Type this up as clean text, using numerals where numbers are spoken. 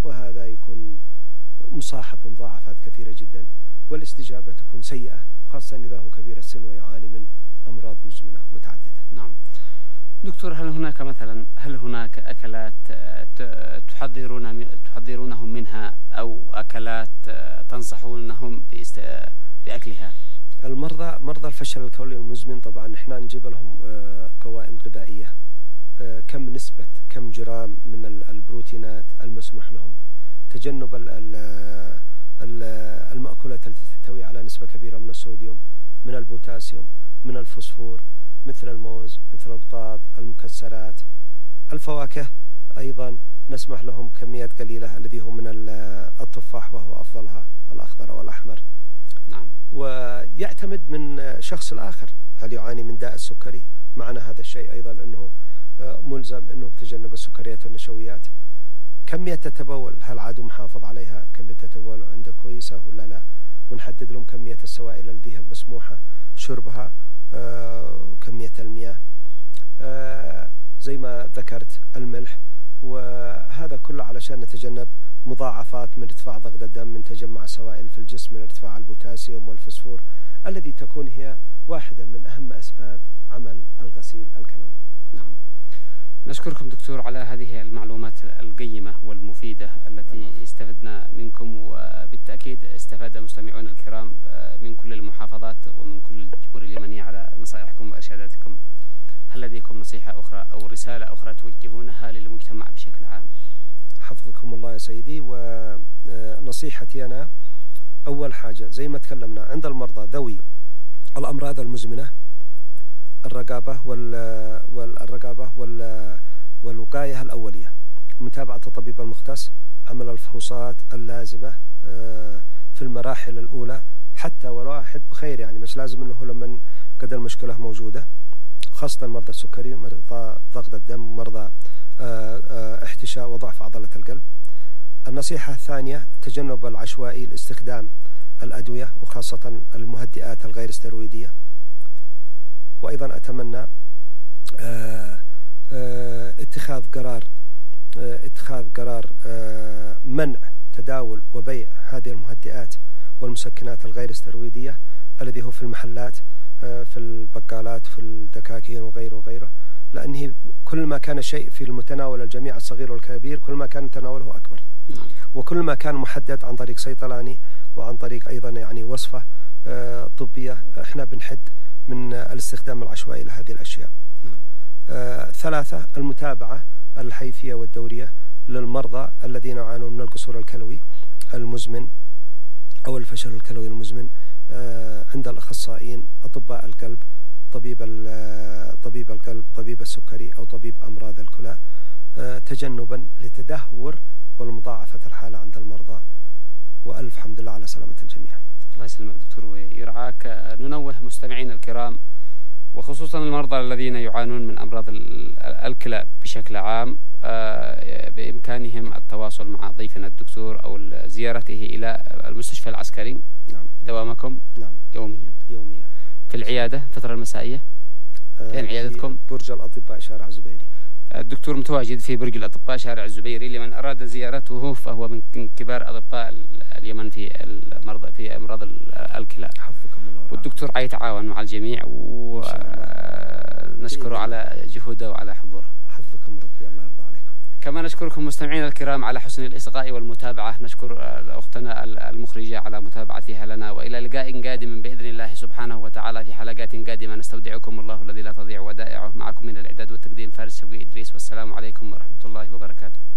وهذا يكون مصاحب بمضاعفات كثيرة جدا، والاستجابة تكون سيئة، خاصة إذا هو كبير السن ويعاني من أمراض مزمنة متعددة. نعم دكتور، هل هناك أكلات تحذرونهم منها أو أكلات تنصحونهم بأكلها؟ مرضى الفشل الكلوي المزمن طبعا احنا نجيب لهم قوائم غذائية، كم جرام من البروتينات المسموح لهم، تجنب المأكولات التي تحتوي على نسبة كبيرة من الصوديوم، من البوتاسيوم، من الفوسفور، مثل الموز، مثل البطاط، المكسرات، الفواكه أيضا نسمح لهم كميات قليلة الذي هو من التفاح وهو أفضلها الأخضر والأحمر. نعم. ويعتمد من شخص الآخر هل يعاني من داء السكري. معنا هذا الشيء أيضا أنه ملزم أنه بتجنب السكريات والنشويات. كمية التبول هل عاد محافظ عليها؟ كمية التبول عنده كويسة ولا لا؟ ونحدد لهم كمية السوائل التي هي المسموحة شربها، كمية المياه، زي ما ذكرت الملح، وهذا كله علشان نتجنب مضاعفات من ارتفاع ضغط الدم، من تجمع سوائل في الجسم، من ارتفاع البوتاسيوم والفوسفور الذي تكون هي واحدة من أهم أسباب عمل الغسيل الكلوي. نعم. نشكركم دكتور على هذه المعلومات القيمة والمفيدة التي استفدنا منكم، وبالتأكيد استفاد مستمعون الكرام من كل المحافظات ومن كل الجمهورية اليمنية على نصائحكم وإرشاداتكم. هل لديكم نصيحة أخرى أو رسالة أخرى توجهونها للمجتمع بشكل عام؟ حفظكم الله يا سيدي. ونصيحتي أنا أول حاجة زي ما تكلمنا عند المرضى ذوي الأمراض المزمنة، الرقابة والوقاية الأولية، متابعة الطبيب المختص، عمل الفحوصات اللازمة في المراحل الأولى حتى ولو أحد بخير، يعني مش لازم أنه لما قد المشكلة موجودة، خاصة مرضى السكري، مرضى ضغط الدم، مرضى احتشاء وضعف عضلة القلب. النصيحة الثانية تجنب العشوائي لاستخدام الأدوية وخاصة المهدئات الغير استرويدية. وأيضا أتمنى اتخاذ قرار منع تداول وبيع هذه المهدئات والمسكنات الغير استرويدية الذي هو في المحلات، في البقالات، في الدكاكين وغيره، لأنه كل ما كان شيء في المتناول الجميع الصغير والكبير كل ما كان تناوله أكبر، وكل ما كان محدد عن طريق صيدلاني وعن طريق أيضا يعني وصفة طبية، احنا بنحد من الاستخدام العشوائي لهذه الأشياء. ثلاثة، المتابعة الحيثية والدورية للمرضى الذين يعانون من القصور الكلوي المزمن أو الفشل الكلوي المزمن عند الأخصائيين، أطباء القلب، طبيب القلب، طبيب السكري أو طبيب أمراض الكلى، تجنبا لتدهور والمضاعفة الحالة عند المرضى. وألف حمد لله على سلامة الجميع. الله يسلمك دكتور ويرعاك. ننوه مستمعين الكرام وخصوصا المرضى الذين يعانون من أمراض الكلى بشكل عام بإمكانهم التواصل مع ضيفنا الدكتور أو زيارته إلى المستشفى العسكري. نعم. دوامكم. نعم. يوميا في العيادة الفترة المسائية. فين عيادتكم؟ برج الأطباء شارع الزبيري. الدكتور متواجد في برج الأطباء شارع الزبيري، لمن أراد زيارته فهو من كبار أطباء اليمن في أمراض الكلى. حفظكم الله. والدكتور يتعاون مع الجميع ونشكره على جهوده وعلى حضوره. حفظكم ربي، الله يرضى عليكم. كما نشكركم مستمعينا الكرام على حسن الإصغاء والمتابعة. نشكر أختنا المخرجة على متابعتها لنا، وإلى لقاء قادم بإذن الله سبحانه وتعالى في حلقات قادمة. نستودعكم الله الذي لا تضيع ودائعه. معكم من الإعداد والتقديم فارس شوقي إدريس، والسلام عليكم ورحمة الله وبركاته.